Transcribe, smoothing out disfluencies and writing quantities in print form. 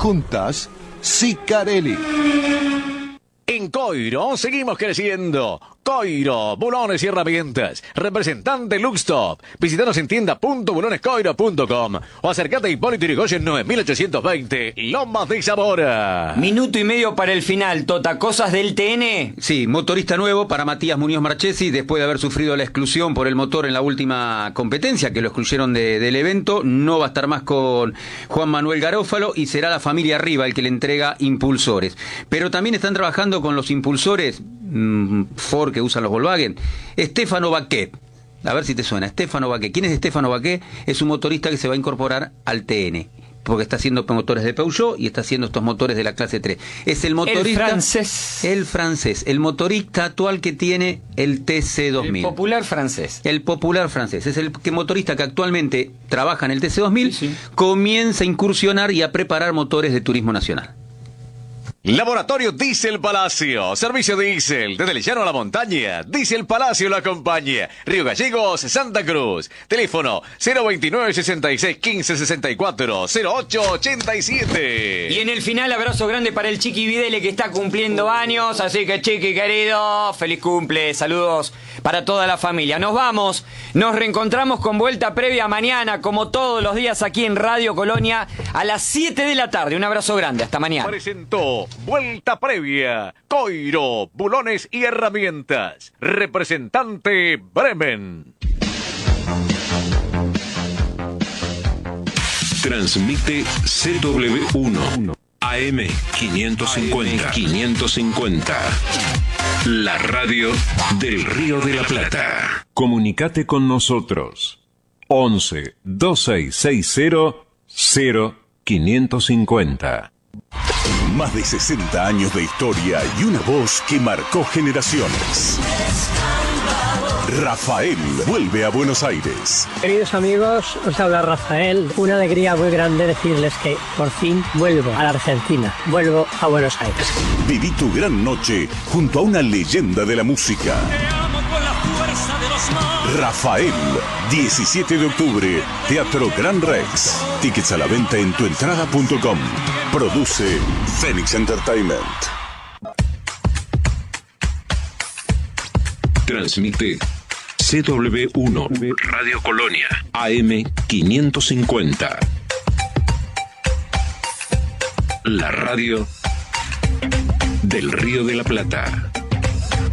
juntas, Sicarelli. En Coiro seguimos creciendo. Coiro, bulones y herramientas. Representante Luxtop. Visítanos en tienda.bulonescoiro.com o acercate a Hipólito Yrigoyen 9820, Lomas de Zamora. Minuto y medio para el final, Tota. ¿Cosas del TN? Sí, motorista nuevo para Matías Muñoz Marchesi, después de haber sufrido la exclusión por el motor en la última competencia, que lo excluyeron del evento. No va a estar más con Juan Manuel Garófalo y será la familia Riva el que le entrega impulsores. Pero también están trabajando con los impulsores Ford que usan los Volkswagen. Stefano Baquet, a ver si te suena. Stefano Baquet. ¿Quién es Stefano Baquet? Es un motorista que se va a incorporar al TN, porque está haciendo motores de Peugeot y está haciendo estos motores de la clase 3. Es el motorista... El francés. El motorista actual que tiene el TC2000. El popular francés. El popular francés. Es el motorista que actualmente trabaja en el TC2000, sí. Comienza a incursionar y a preparar motores de turismo nacional. Laboratorio Diesel Palacio. Servicio diésel. Desde el llano a la montaña. Diesel Palacio lo acompaña. Río Gallegos, Santa Cruz. Teléfono 029 66 15 64 08 87. Y en el final, abrazo grande para el Chiqui Videle, que está cumpliendo años. Así que, Chiqui querido, feliz cumple. Saludos para toda la familia. Nos vamos. Nos reencontramos con vuelta previa mañana, como todos los días aquí en Radio Colonia, a las 7 de la tarde. Un abrazo grande. Hasta mañana. Presentó Vuelta Previa, Coiro, bulones y herramientas. Representante Bremen. Transmite CW1 AM 550. La radio del Río de la Plata. Comunicate con nosotros. 11 2660 0550. Más de 60 años de historia y una voz que marcó generaciones. Rafael vuelve a Buenos Aires. Queridos amigos, os habla Rafael. Una alegría muy grande decirles que por fin vuelvo a la Argentina. Vuelvo a Buenos Aires. Viví tu gran noche junto a una leyenda de la música. Rafael, 17 de octubre, Teatro Gran Rex. Tickets a la venta en tuentrada.com. Produce Phoenix Entertainment. Transmite CW1 Radio Colonia AM 550. La radio del Río de la Plata.